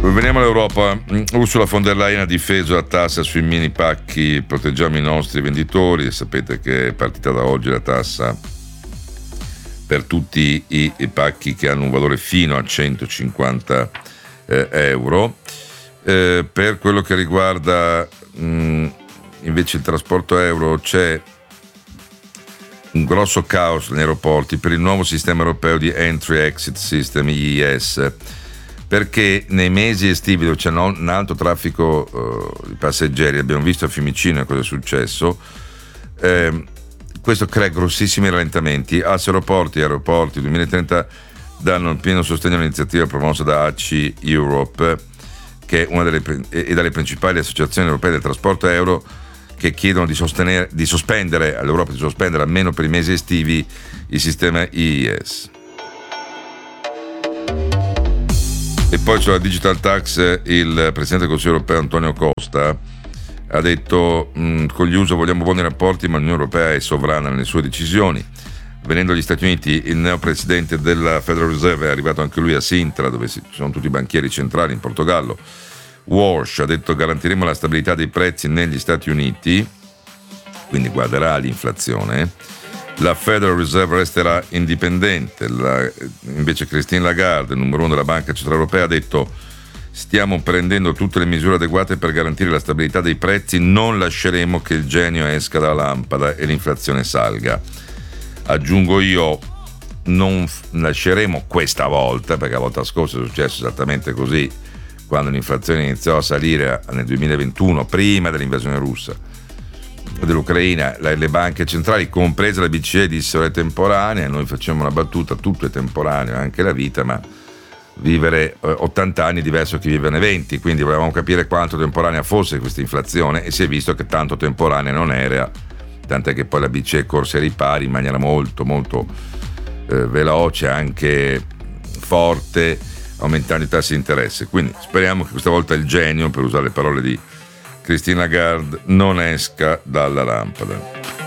Veniamo all'Europa. Ursula von der Leyen ha difeso la tassa sui mini pacchi, proteggiamo i nostri venditori. Sapete che è partita da oggi la tassa per tutti i pacchi che hanno un valore fino a 150 euro. Per quello che riguarda invece il trasporto aereo, c'è un grosso caos negli aeroporti per il nuovo sistema europeo di Entry-Exit System, EES, perché nei mesi estivi dove c'è un alto traffico di passeggeri, abbiamo visto a Fiumicino cosa è successo, questo crea grossissimi rallentamenti. Aeroporti 2030 danno il pieno sostegno all'iniziativa promossa da ACI Europe, che è una e dalle principali associazioni europee del trasporto aereo, che chiedono di sospendere all'Europa, di sospendere almeno per i mesi estivi il sistema EES. E poi sulla digital tax il Presidente del Consiglio europeo Antonio Costa ha detto con gli USA vogliamo buoni rapporti, ma l'Unione Europea è sovrana nelle sue decisioni. Venendo agli Stati Uniti, il neopresidente della Federal Reserve è arrivato anche lui a Sintra, dove ci sono tutti i banchieri centrali in Portogallo. Walsh ha detto garantiremo la stabilità dei prezzi negli Stati Uniti, quindi guarderà l'inflazione. La Federal Reserve resterà indipendente. Invece Christine Lagarde, numero 1 della Banca Centrale Europea, ha detto stiamo prendendo tutte le misure adeguate per garantire la stabilità dei prezzi, non lasceremo che il genio esca dalla lampada e l'inflazione salga. Aggiungo io, non lasceremo questa volta, perché la volta scorsa è successo esattamente così, quando l'inflazione iniziò a salire nel 2021, prima dell'invasione russa dell'Ucraina, le banche centrali, compresa la BCE, dissero è temporanea. Noi facciamo una battuta, tutto è temporaneo, anche la vita, ma vivere 80 anni è diverso che viverne 20, quindi volevamo capire quanto temporanea fosse questa inflazione e si è visto che tanto temporanea non era, tant'è che poi la BCE corse ai ripari in maniera molto molto veloce, anche forte, aumentando i tassi di interesse. Quindi speriamo che questa volta il genio, per usare le parole di Christine Lagarde, non esca dalla lampada.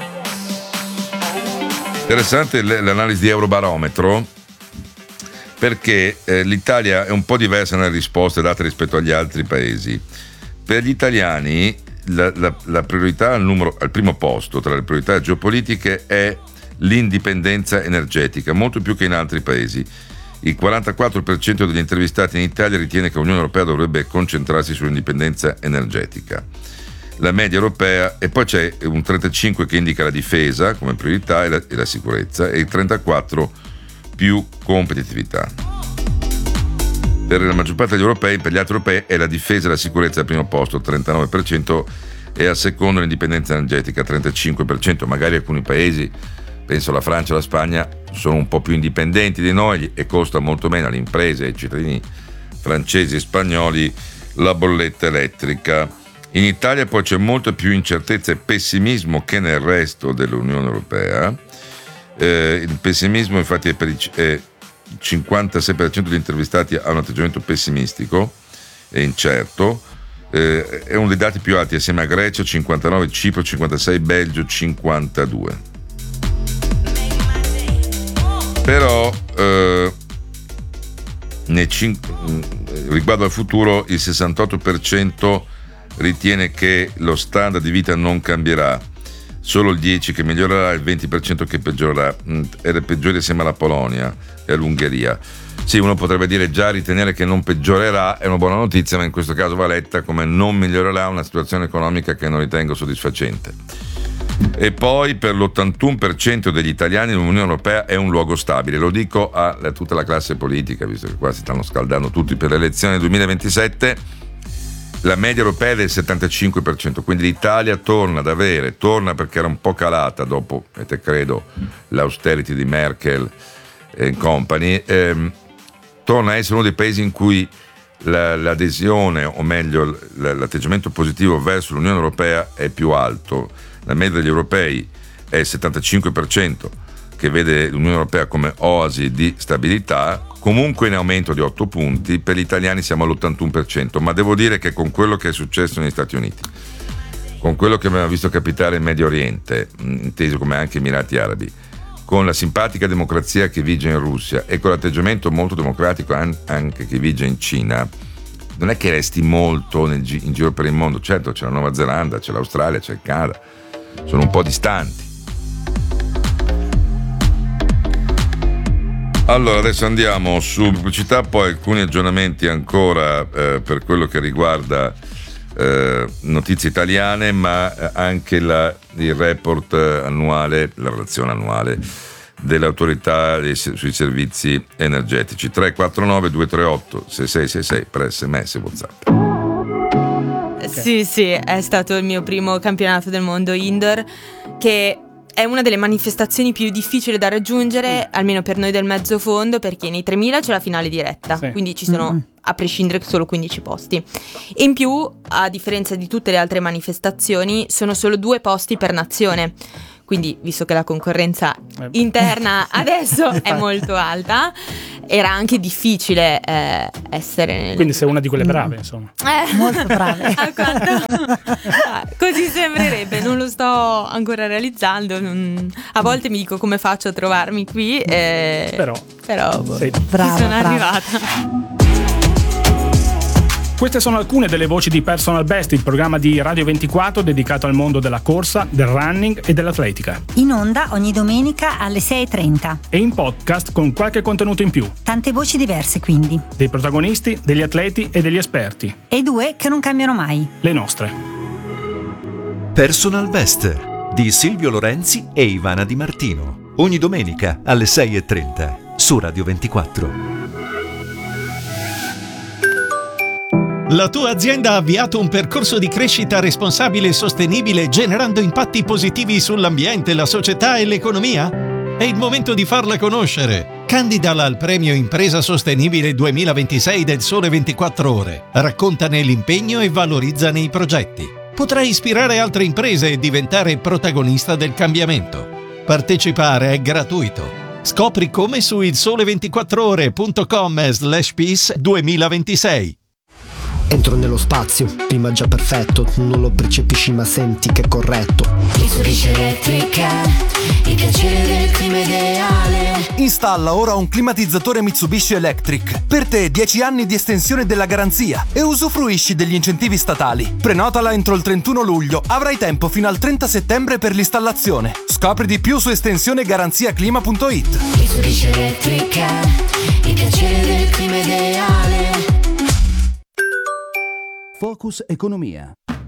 Interessante l'analisi di Eurobarometro, perché l'Italia è un po' diversa nelle risposte date rispetto agli altri paesi. Per gli italiani la priorità al primo posto tra le priorità geopolitiche è l'indipendenza energetica, molto più che in altri paesi. Il 44% degli intervistati in Italia ritiene che l'Unione Europea dovrebbe concentrarsi sull'indipendenza energetica. La media europea, e poi c'è un 35% che indica la difesa come priorità e la sicurezza, e il 34% più competitività. Per la maggior parte degli europei, per gli altri europei, è la difesa e la sicurezza al primo posto, 39%, e al secondo l'indipendenza energetica, 35%. Magari alcuni paesi, penso alla Francia e alla Spagna, sono un po' più indipendenti di noi e costa molto meno alle imprese e ai cittadini francesi e spagnoli la bolletta elettrica. In Italia poi c'è molta più incertezza e pessimismo che nel resto dell'Unione Europea. Il pessimismo infatti è per il 56% degli intervistati ha un atteggiamento pessimistico e incerto. È uno dei dati più alti assieme a Grecia 59, Cipro 56, Belgio 52. Però riguardo al futuro il 68% ritiene che lo standard di vita non cambierà, solo il 10% che migliorerà, il 20% che peggiorerà, ed è peggiore assieme alla Polonia e all'Ungheria. Sì, uno potrebbe dire già ritenere che non peggiorerà è una buona notizia, ma in questo caso va letta come non migliorerà una situazione economica che non ritengo soddisfacente. E poi per l'81% degli italiani l'Unione Europea è un luogo stabile. Lo dico a tutta la classe politica, visto che qua si stanno scaldando tutti per le elezioni del 2027. La media europea è del 75%, quindi l'Italia torna perché era un po' calata dopo, credo, l'austerity di Merkel e company, torna a essere uno dei paesi in cui l'adesione, o meglio l'atteggiamento positivo verso l'Unione Europea è più alto. La media degli europei è il 75%, che vede l'Unione Europea come oasi di stabilità, comunque in aumento di 8 punti. Per gli italiani siamo all'81%, ma devo dire che con quello che è successo negli Stati Uniti, con quello che abbiamo visto capitare in Medio Oriente, inteso come anche Emirati Arabi, con la simpatica democrazia che vige in Russia e con l'atteggiamento molto democratico anche che vige in Cina, non è che resti molto in giro per il mondo. Certo, c'è la Nuova Zelanda, c'è l'Australia, c'è il Canada, sono un po' distanti. Allora, adesso andiamo su pubblicità, poi alcuni aggiornamenti ancora per quello che riguarda notizie italiane, ma anche il report annuale, la relazione annuale dell'autorità sui servizi energetici. 349 238 6666 per SMS e WhatsApp. Sì, è stato il mio primo campionato del mondo indoor, che è una delle manifestazioni più difficili da raggiungere, almeno per noi del mezzo fondo, perché nei 3000 c'è la finale diretta, quindi ci sono a prescindere solo 15 posti. E in più, a differenza di tutte le altre manifestazioni, sono solo 2 posti per nazione. Quindi, visto che la concorrenza interna adesso è molto alta, era anche difficile essere Quindi sei una di quelle brave, insomma. Molto brave. Così sembrerebbe, non lo sto ancora realizzando. A volte mi dico come faccio a trovarmi qui, però sei brava, sono brava. arrivata. Queste sono alcune delle voci di Personal Best, il programma di Radio 24 dedicato al mondo della corsa, del running e dell'atletica. In onda ogni domenica alle 6:30. E in podcast con qualche contenuto in più. Tante voci diverse quindi. Dei protagonisti, degli atleti e degli esperti. E 2 che non cambiano mai. Le nostre. Personal Best di Silvio Lorenzi e Ivana Di Martino. Ogni domenica alle 6:30 su Radio 24. La tua azienda ha avviato un percorso di crescita responsabile e sostenibile generando impatti positivi sull'ambiente, la società e l'economia? È il momento di farla conoscere. Candidala al premio Impresa Sostenibile 2026 del Sole 24 Ore. Raccontane l'impegno e valorizzane i progetti. Potrai ispirare altre imprese e diventare protagonista del cambiamento. Partecipare è gratuito. Scopri come su ilsole24ore.com/peace 2026. Entro nello spazio, clima già perfetto, non lo percepisci ma senti che è corretto. Mitsubishi Elettrica, il piacere del clima ideale. Installa ora un climatizzatore Mitsubishi Electric. Per te 10 anni di estensione della garanzia e usufruisci degli incentivi statali. Prenotala entro il 31 luglio, avrai tempo fino al 30 settembre per l'installazione. Scopri di più su estensionegaranziaclima.it. Mitsubishi Elettrica, il piacere del clima ideale. Focus Economia.